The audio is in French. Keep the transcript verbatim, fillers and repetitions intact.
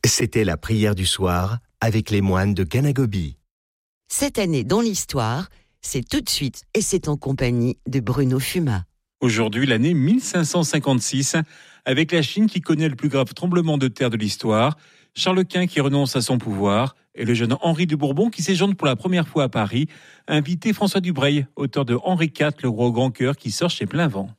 C'était la prière du soir avec les moines de Kanagobi. Cette année dans l'histoire, c'est tout de suite et c'est en compagnie de Bruno Fuma. Aujourd'hui, l'année mille cinq cent cinquante-six, avec la Chine qui connaît le plus grave tremblement de terre de l'histoire, Charles Quint qui renonce à son pouvoir et le jeune Henri de Bourbon qui séjourne pour la première fois à Paris, a invité François Dubreuil, auteur de Henri quatre, le roi au grand cœur qui sort chez Plein Vent.